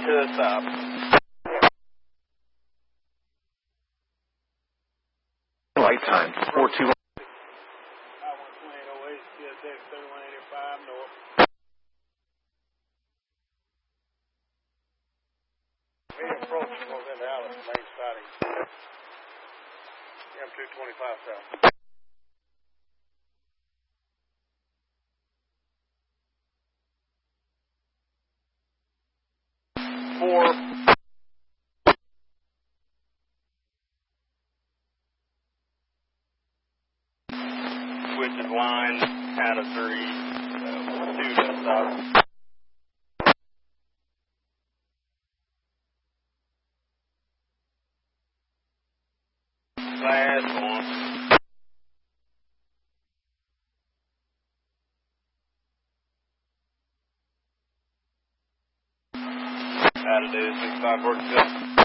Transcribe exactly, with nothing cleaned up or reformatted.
to the stop. Light time, four two. M two twenty-five south. Four. Switches line, out of three, so two to stop. Last one. How to do six five forty-six.